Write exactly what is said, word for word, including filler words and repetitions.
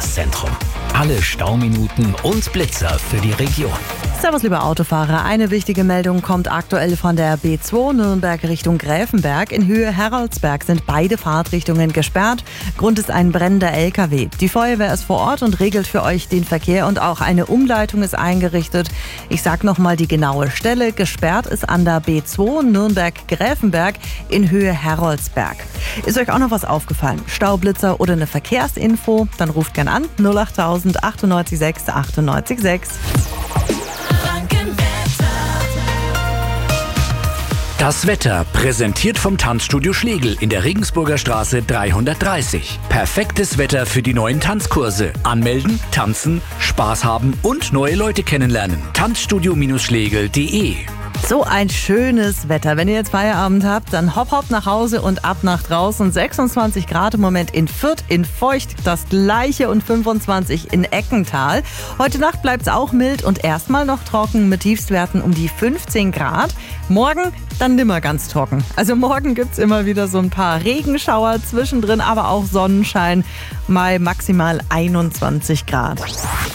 Verkehrszentrum. Alle Stauminuten und Blitzer für die Region. Servus, liebe Autofahrer. Eine wichtige Meldung kommt aktuell von der B zwei Nürnberg Richtung Gräfenberg. In Höhe Heroldsberg sind beide Fahrtrichtungen gesperrt. Grund ist ein brennender L K W. Die Feuerwehr ist vor Ort und regelt für euch den Verkehr und auch eine Umleitung ist eingerichtet. Ich sag nochmal die genaue Stelle. Gesperrt ist an der B zwei Nürnberg-Gräfenberg in Höhe Heroldsberg. Ist euch auch noch was aufgefallen? Staublitzer oder eine Verkehrsinfo? Dann ruft gern an null achttausend achtundneunzig sechs achtundneunzig sechs. Das Wetter präsentiert vom Tanzstudio Schlegel in der Regensburger Straße dreihundertdreißig. Perfektes Wetter für die neuen Tanzkurse. Anmelden, tanzen, Spaß haben und neue Leute kennenlernen. Tanzstudio Schlegel punkt de. So ein schönes Wetter. Wenn ihr jetzt Feierabend habt, dann hopp hopp nach Hause und ab nach draußen. sechsundzwanzig Grad im Moment in Fürth, in Feucht das gleiche und fünfundzwanzig in Eckental. Heute Nacht bleibt es auch mild und erstmal noch trocken mit Tiefstwerten um die fünfzehn Grad. Morgen dann nimmer ganz trocken. Also morgen gibt es immer wieder so ein paar Regenschauer zwischendrin, aber auch Sonnenschein. Mai maximal einundzwanzig Grad.